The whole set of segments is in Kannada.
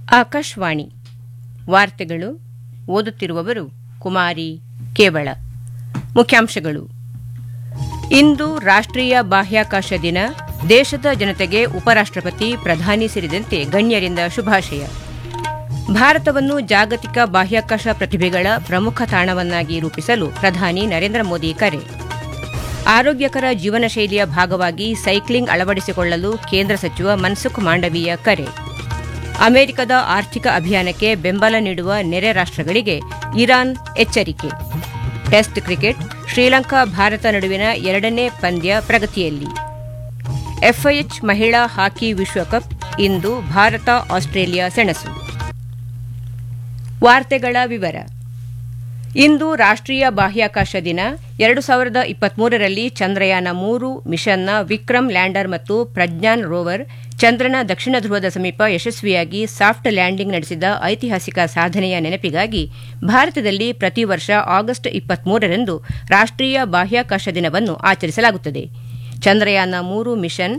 ಆಕಾಶವಾಣಿ ವಾರ್ತೆಗಳು ಓದುತ್ತಿರುವವರು ಕುಮಾರಿ ಕೇವಳ. ಮುಖ್ಯಾಂಶಗಳು. ಇಂದು ರಾಷ್ಟ್ರೀಯ ಬಾಹ್ಯಾಕಾಶ ದಿನ. ದೇಶದ ಜನತೆಗೆ ಉಪರಾಷ್ಟ್ರಪತಿ, ಪ್ರಧಾನಿ ಸೇರಿದಂತೆ ಗಣ್ಯರಿಂದ ಶುಭಾಶಯ. ಭಾರತವನ್ನು ಜಾಗತಿಕ ಬಾಹ್ಯಾಕಾಶ ಪ್ರತಿಭೆಗಳ ಪ್ರಮುಖ ತಾಣವನ್ನಾಗಿ ರೂಪಿಸಲು ಪ್ರಧಾನಿ ನರೇಂದ್ರ ಮೋದಿ ಕರೆ. ಆರೋಗ್ಯಕರ ಜೀವನ ಶೈಲಿಯ ಭಾಗವಾಗಿ ಸೈಕ್ಲಿಂಗ್ ಅಳವಡಿಸಿಕೊಳ್ಳಲು ಕೇಂದ್ರ ಸಚಿವ ಮನ್ಸುಖ್ ಮಾಂಡವೀಯ ಕರೆ. ಅಮೆರಿಕದ ಆರ್ಥಿಕ ಅಭಿಯಾನಕ್ಕೆ ಬೆಂಬಲ ನೀಡುವ ನೆರೆ ರಾಷ್ಟ್ರಗಳಿಗೆ ಇರಾನ್ ಎಚ್ಚರಿಕೆ. ಟೆಸ್ಟ್ ಕ್ರಿಕೆಟ್, ಶ್ರೀಲಂಕಾ ಭಾರತ ನಡುವಿನ ಎರಡನೇ ಪಂದ್ಯ ಪ್ರಗತಿಯಲ್ಲಿ. ಎಫ್ಐಎಚ್ ಮಹಿಳಾ ಹಾಕಿ ವಿಶ್ವಕಪ್ ಇಂದು ಭಾರತ ಆಸ್ಟ್ರೇಲಿಯಾ ಸೆಣಸು. ವಾರ್ತೆಗಳ ವಿವರ. ಇಂದು ರಾಷ್ಟ್ರೀಯ ಬಾಹ್ಯಾಕಾಶ ದಿನ. 2023ರಲ್ಲಿ ಚಂದ್ರಯಾನ 3 ಮಿಷನ್ನ ವಿಕ್ರಮ್ ಲ್ಯಾಂಡರ್ ಮತ್ತು ಪ್ರಜ್ಞಾನ್ ರೋವರ್ ಚಂದ್ರನ ದಕ್ಷಿಣ ಧ್ರುವದ ಸಮೀಪ ಯಶಸ್ವಿಯಾಗಿ ಸಾಫ್ಟ್ ಲ್ಯಾಂಡಿಂಗ್ ನಡೆಸಿದ ಐತಿಹಾಸಿಕ ಸಾಧನೆಯ ನೆನಪಿಗಾಗಿ ಭಾರತದಲ್ಲಿ ಪ್ರತಿ ವರ್ಷ ಆಗಸ್ಟ್ 23ರಂದು ರಾಷ್ಟ್ರೀಯ ಬಾಹ್ಯಾಕಾಶ ದಿನವನ್ನು ಆಚರಿಸಲಾಗುತ್ತದೆ. ಚಂದ್ರಯಾನ 3 ಮಿಷನ್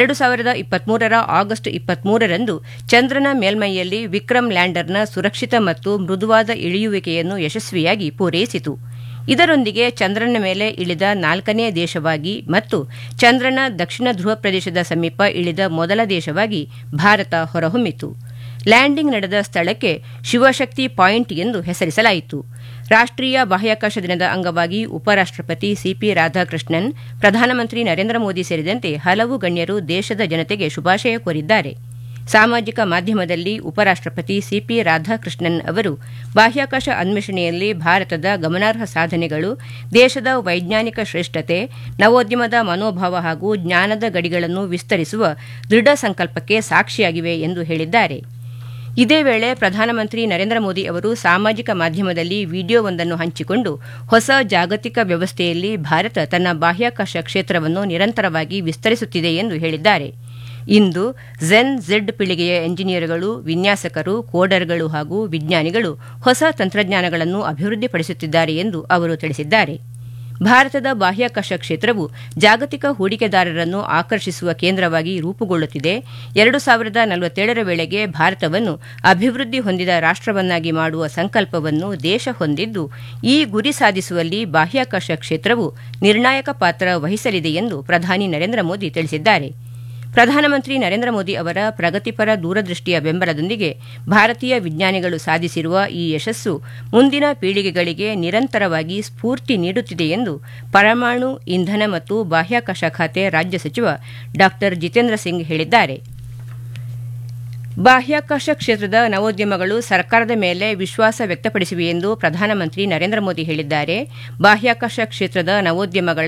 2023ರ ಆಗಸ್ಟ್ 23ರಂದು ಚಂದ್ರನ ಮೇಲ್ಮೈಯಲ್ಲಿ ವಿಕ್ರಮ್ ಲ್ಯಾಂಡರ್ನ ಸುರಕ್ಷಿತ ಮತ್ತು ಮೃದುವಾದ ಇಳಿಯುವಿಕೆಯನ್ನು ಯಶಸ್ವಿಯಾಗಿ ಪೂರೈಸಿತು. ಇದರೊಂದಿಗೆ ಚಂದ್ರನ ಮೇಲೆ ಇಳಿದ 4ನೇ ದೇಶವಾಗಿ ಮತ್ತು ಚಂದ್ರನ ದಕ್ಷಿಣ ಧ್ರುವ ಪ್ರದೇಶದ ಸಮೀಪ ಇಳಿದ ಮೊದಲ ದೇಶವಾಗಿ ಭಾರತ ಹೊರಹೊಮ್ಮಿತು. ಲ್ಯಾಂಡಿಂಗ್ ನಡೆದ ಸ್ಥಳಕ್ಕೆ ಶಿವಶಕ್ತಿ ಪಾಯಿಂಟ್ ಎಂದು ಹೆಸರಿಸಲಾಯಿತು. ರಾಷ್ಟ್ರೀಯ ಬಾಹ್ಯಾಕಾಶ ದಿನದ ಅಂಗವಾಗಿ ಉಪರಾಷ್ಟ್ರಪತಿ ಸಿಪಿ ರಾಧಾಕೃಷ್ಣನ್, ಪ್ರಧಾನಮಂತ್ರಿ ನರೇಂದ್ರ ಮೋದಿ ಸೇರಿದಂತೆ ಹಲವು ಗಣ್ಯರು ದೇಶದ ಜನತೆಗೆ ಶುಭಾಶಯ ಕೋರಿದ್ದಾರೆ. ಸಾಮಾಜಿಕ ಮಾಧ್ಯಮದಲ್ಲಿ ಉಪರಾಷ್ಟ್ರಪತಿ ಸಿಪಿ ರಾಧಾಕೃಷ್ಣನ್ ಅವರು ಬಾಹ್ಯಾಕಾಶ ಅನ್ವೇಷಣೆಯಲ್ಲಿ ಭಾರತದ ಗಮನಾರ್ಹ ಸಾಧನೆಗಳು ದೇಶದ ವೈಜ್ಞಾನಿಕ ಶ್ರೇಷ್ಠತೆ, ನವೋದ್ಯಮದ ಮನೋಭಾವ ಹಾಗೂ ಜ್ಞಾನದ ಗಡಿಗಳನ್ನು ವಿಸ್ತರಿಸುವ ದೃಢ ಸಂಕಲ್ಪಕ್ಕೆ ಸಾಕ್ಷಿಯಾಗಿವೆ ಎಂದು ಹೇಳಿದ್ದಾರೆ. ಇದೇ ವೇಳೆ ಪ್ರಧಾನಮಂತ್ರಿ ನರೇಂದ್ರ ಮೋದಿ ಅವರು ಸಾಮಾಜಿಕ ಮಾಧ್ಯಮದಲ್ಲಿ ವಿಡಿಯೋವೊಂದನ್ನು ಹಂಚಿಕೊಂಡು ಹೊಸ ಜಾಗತಿಕ ವ್ಯವಸ್ಥೆಯಲ್ಲಿ ಭಾರತ ತನ್ನ ಬಾಹ್ಯಾಕಾಶ ಕ್ಷೇತ್ರವನ್ನು ನಿರಂತರವಾಗಿ ವಿಸ್ತರಿಸುತ್ತಿದೆ ಎಂದು ಹೇಳಿದ್ದಾರೆ. ಇಂದು ಝೆಡ್ ಪೀಳಿಗೆಯ ಎಂಜಿನಿಯರ್ಗಳು, ವಿನ್ಯಾಸಕರು, ಕೋಡರ್ಗಳು ಹಾಗೂ ವಿಜ್ಞಾನಿಗಳು ಹೊಸ ತಂತ್ರಜ್ಞಾನಗಳನ್ನು ಅಭಿವೃದ್ಧಿಪಡಿಸುತ್ತಿದ್ದಾರೆ ಎಂದು ಅವರು ತಿಳಿಸಿದ್ದಾರೆ. ಭಾರತದ ಬಾಹ್ಯಾಕಾಶ ಕ್ಷೇತ್ರವು ಜಾಗತಿಕ ಹೂಡಿಕೆದಾರರನ್ನು ಆಕರ್ಷಿಸುವ ಕೇಂದ್ರವಾಗಿ ರೂಪುಗೊಳ್ಳುತ್ತಿದೆ. 2047ರ ವೇಳೆಗೆ ಭಾರತವನ್ನು ಅಭಿವೃದ್ಧಿ ಹೊಂದಿದ ರಾಷ್ಟ್ರವನ್ನಾಗಿ ಮಾಡುವ ಸಂಕಲ್ಪವನ್ನು ದೇಶ ಹೊಂದಿದ್ದು, ಈ ಗುರಿ ಸಾಧಿಸುವಲ್ಲಿ ಬಾಹ್ಯಾಕಾಶ ಕ್ಷೇತ್ರವು ನಿರ್ಣಾಯಕ ಪಾತ್ರ ವಹಿಸಲಿದೆ ಎಂದು ಪ್ರಧಾನಿ ನರೇಂದ್ರ ಮೋದಿ ತಿಳಿಸಿದ್ದಾರೆ. ಪ್ರಧಾನಮಂತ್ರಿ ನರೇಂದ್ರ ಮೋದಿ ಅವರ ಪ್ರಗತಿಪರ ದೂರದೃಷ್ಟಿಯ ಬೆಂಬಲದೊಂದಿಗೆ ಭಾರತೀಯ ವಿಜ್ಞಾನಿಗಳು ಸಾಧಿಸಿರುವ ಈ ಯಶಸ್ಸು ಮುಂದಿನ ಪೀಳಿಗೆಗಳಿಗೆ ನಿರಂತರವಾಗಿ ಸ್ಫೂರ್ತಿ ನೀಡುತ್ತಿದೆ ಎಂದು ಪರಮಾಣು ಇಂಧನ ಮತ್ತು ಬಾಹ್ಯಾಕಾಶ ಖಾತೆ ರಾಜ್ಯ ಸಚಿವ ಡಾ ಜಿತೇಂದ್ರ ಸಿಂಗ್ ಹೇಳಿದ್ದಾರೆ. ಬಾಹ್ಯಾಕಾಶ ಕ್ಷೇತ್ರದ ನವೋದ್ಯಮಗಳು ಸರ್ಕಾರದ ಮೇಲೆ ವಿಶ್ವಾಸ ವ್ಯಕ್ತಪಡಿಸಿವೆ ಎಂದು ಪ್ರಧಾನಮಂತ್ರಿ ನರೇಂದ್ರ ಮೋದಿ ಹೇಳಿದ್ದಾರೆ. ಬಾಹ್ಯಾಕಾಶ ಕ್ಷೇತ್ರದ ನವೋದ್ಯಮಗಳ